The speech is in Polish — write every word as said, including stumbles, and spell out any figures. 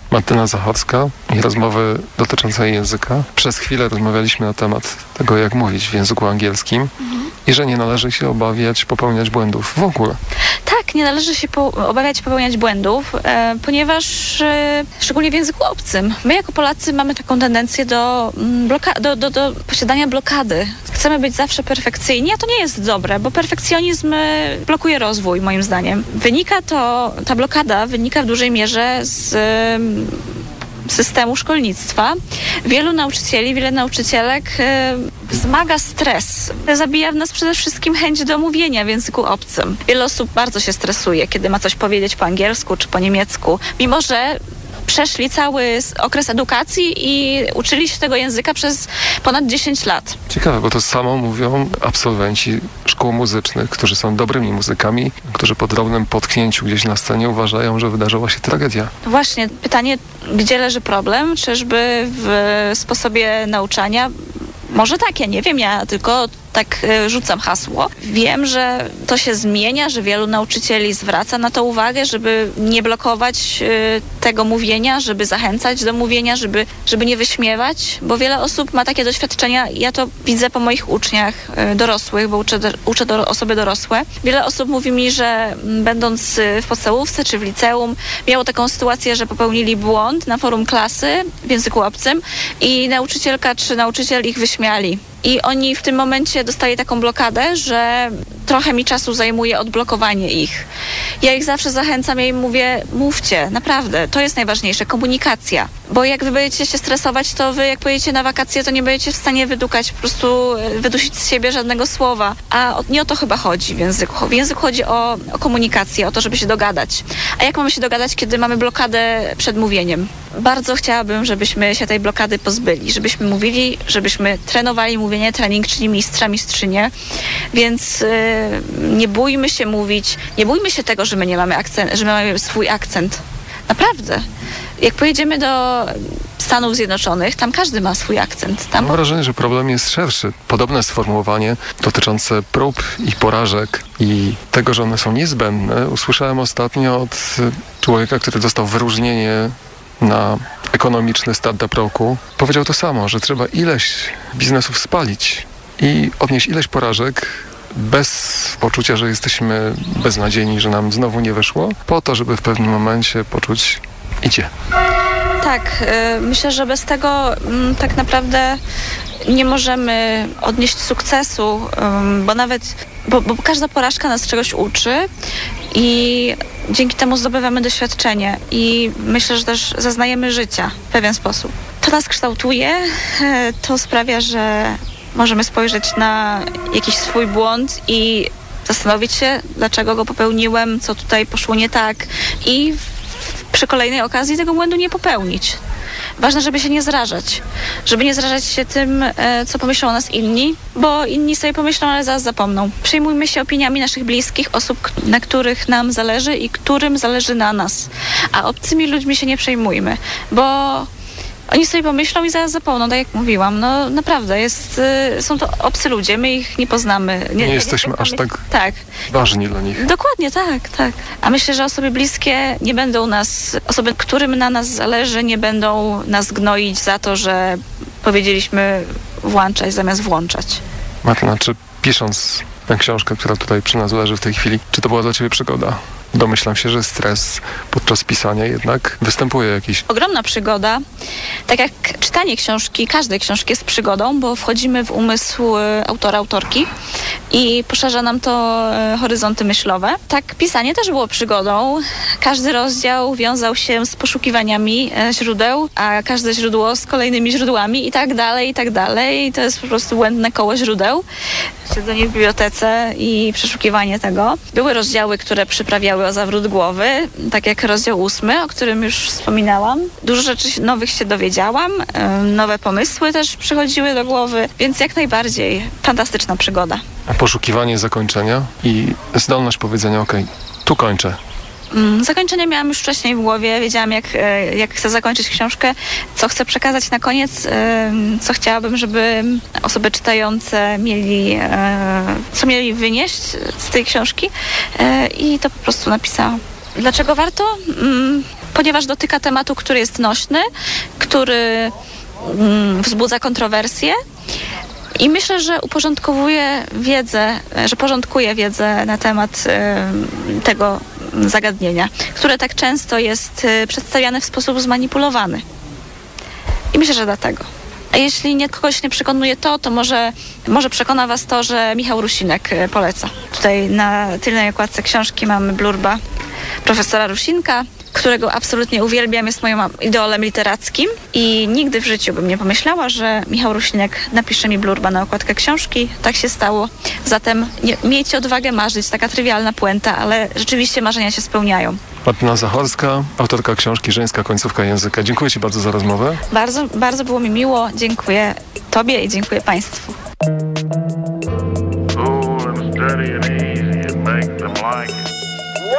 Martyna Zachocka i rozmowy dotyczące języka. Przez chwilę rozmawialiśmy na temat tego, jak mówić w języku angielskim mhm. i że nie należy się obawiać popełniać błędów w ogóle. Tak, nie należy się po- obawiać popełniać błędów, e, ponieważ e, szczególnie w języku obcym. My jako Polacy mamy taką tendencję do, bloka- do, do, do posiadania blokady. Chcemy być zawsze perfekcyjni, a to nie jest dobre, bo perfekcjonizm e, blokuje rozwój, moim zdaniem. Wynika to, ta blokada wynika w dużej mierze z e, systemu szkolnictwa. Wielu nauczycieli, wiele nauczycielek e, wzmaga stres. Zabija w nas przede wszystkim chęć do mówienia w języku obcym. Wiele osób bardzo się stresuje, kiedy ma coś powiedzieć po angielsku czy po niemiecku, mimo że przeszli cały okres edukacji i uczyli się tego języka przez ponad dziesięć lat. Ciekawe, bo to samo mówią absolwenci szkół muzycznych, którzy są dobrymi muzykami, którzy po drobnym potknięciu gdzieś na scenie uważają, że wydarzyła się tragedia. Właśnie, pytanie, gdzie leży problem? Czyżby w sposobie nauczania? Może tak, ja nie wiem, ja tylko tak y, rzucam hasło. Wiem, że to się zmienia, że wielu nauczycieli zwraca na to uwagę, żeby nie blokować y, tego mówienia, żeby zachęcać do mówienia, żeby, żeby nie wyśmiewać, bo wiele osób ma takie doświadczenia, ja to widzę po moich uczniach y, dorosłych, bo uczę, uczę do, osoby dorosłe. Wiele osób mówi mi, że m, będąc y, w podstawówce czy w liceum miało taką sytuację, że popełnili błąd na forum klasy w języku obcym i nauczycielka czy nauczyciel ich wyśmiali. I oni w tym momencie dostali taką blokadę, że trochę mi czasu zajmuje odblokowanie ich. Ja ich zawsze zachęcam, ja im mówię, mówcie, naprawdę, to jest najważniejsze, komunikacja. Bo jak wy będziecie się stresować, to wy jak pojedziecie na wakacje, to nie będziecie w stanie wydukać, po prostu wydusić z siebie żadnego słowa. A nie o to chyba chodzi w języku. W języku chodzi o, o komunikację, o to, żeby się dogadać. A jak mamy się dogadać, kiedy mamy blokadę przed mówieniem? Bardzo chciałabym, żebyśmy się tej blokady pozbyli, żebyśmy mówili, żebyśmy trenowali mówienie, trening, czyli mistrza, mistrzynię. Więc yy, nie bójmy się mówić, nie bójmy się tego, że my nie mamy akcent, że my mamy swój akcent. Naprawdę. Jak pojedziemy do Stanów Zjednoczonych, tam każdy ma swój akcent. Tam Mam wrażenie, że problem jest szerszy. Podobne sformułowanie dotyczące prób i porażek i tego, że one są niezbędne, usłyszałem ostatnio od człowieka, który dostał wyróżnienie na ekonomiczny startup roku. Powiedział to samo, że trzeba ileś biznesów spalić i odnieść ileś porażek bez poczucia, że jesteśmy beznadziejni, że nam znowu nie wyszło, po to, żeby w pewnym momencie poczuć idzie. Tak, y, myślę, że bez tego m, tak naprawdę nie możemy odnieść sukcesu, um, bo nawet, bo, bo każda porażka nas czegoś uczy i dzięki temu zdobywamy doświadczenie i myślę, że też zaznajemy życia w pewien sposób. To nas kształtuje, to sprawia, że możemy spojrzeć na jakiś swój błąd i zastanowić się, dlaczego go popełniłem, co tutaj poszło nie tak i przy kolejnej okazji tego błędu nie popełnić. Ważne, żeby się nie zrażać. Żeby nie zrażać się tym, co pomyślą o nas inni, bo inni sobie pomyślą, ale zaraz zapomną. Przejmujmy się opiniami naszych bliskich, osób, na których nam zależy i którym zależy na nas. A obcymi ludźmi się nie przejmujmy, bo oni sobie pomyślą i zaraz zapomną, tak jak mówiłam. No naprawdę, jest, są to obcy ludzie, my ich nie poznamy. Nie, nie jesteśmy nie aż tak, tak ważni dla nich. Dokładnie, tak, tak. A myślę, że osoby bliskie nie będą nas, osoby, którym na nas zależy, nie będą nas gnoić za to, że powiedzieliśmy włączać zamiast włączać. Martyna, czy pisząc tę książkę, która tutaj przy nas leży w tej chwili, czy to była dla ciebie przygoda? Domyślam się, że stres podczas pisania jednak występuje jakiś. Ogromna przygoda. Tak jak czytanie książki, każdej książki jest przygodą, bo wchodzimy w umysł autora, autorki i poszerza nam to horyzonty myślowe. Tak, pisanie też było przygodą. Każdy rozdział wiązał się z poszukiwaniami źródeł, a każde źródło z kolejnymi źródłami i tak dalej, i tak dalej. I to jest po prostu błędne koło źródeł. Siedzenie w bibliotece i przeszukiwanie tego. Były rozdziały, które przyprawiały o zawrót głowy, tak jak rozdział ósmy, o którym już wspominałam. Dużo rzeczy nowych się dowiedziałam, nowe pomysły też przychodziły do głowy, więc jak najbardziej fantastyczna przygoda. A poszukiwanie zakończenia i zdolność powiedzenia, okej, okay, tu kończę. Zakończenie miałam już wcześniej w głowie, wiedziałam jak, jak chcę zakończyć książkę, co chcę przekazać na koniec, co chciałabym, żeby osoby czytające mieli, co mieli wynieść z tej książki i to po prostu napisałam. Dlaczego warto? ponieważ dotyka tematu, który jest nośny, który mm, wzbudza kontrowersje. I myślę, że uporządkowuje wiedzę, że porządkuje wiedzę na temat y, tego zagadnienia, które tak często jest y, przedstawiane w sposób zmanipulowany. I myślę, że dlatego. A jeśli nie, kogoś nie przekonuje to, to może, może przekona was to, że Michał Rusinek y, poleca. Tutaj na tylnej okładce książki mamy blurba profesora Rusinka, którego absolutnie uwielbiam, jest moim idolem literackim i nigdy w życiu bym nie pomyślała, że Michał Rusinek napisze mi blurba na okładkę książki. Tak się stało. Zatem nie, miejcie odwagę marzyć, taka trywialna puenta, ale rzeczywiście marzenia się spełniają. Martyna Zachorska, autorka książki Żeńska końcówka języka. Dziękuję ci bardzo za rozmowę. Bardzo, bardzo było mi miło. Dziękuję tobie i dziękuję państwu. Slow and steady and easy, it makes them like it.